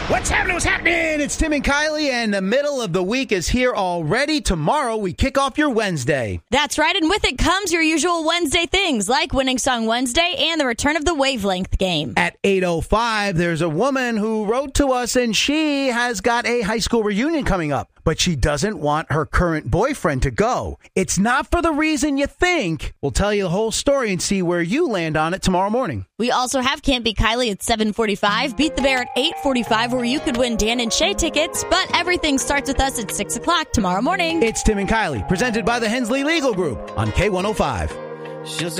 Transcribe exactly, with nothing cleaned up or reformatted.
What's happening? What's happening? It's Tim and Kylie, and the middle of the week is here already. Tomorrow, we kick off your Wednesday. That's right, and with it comes your usual Wednesday things, like Winning Song Wednesday and the return of the Wavelength game. At eight oh five, there's a woman who wrote to us, and she has got a high school reunion coming up, but she doesn't want her current boyfriend to go. It's not for the reason you think. We'll tell you the whole story and see where you land on it tomorrow morning. We also have Can't Beat Kylie at seven forty-five, Beat the Bear at eight forty-five, where you could win Dan and Shay tickets, but everything starts with us at six o'clock tomorrow morning. It's Tim and Kylie, presented by the Hensley Legal Group on K one oh five. She'll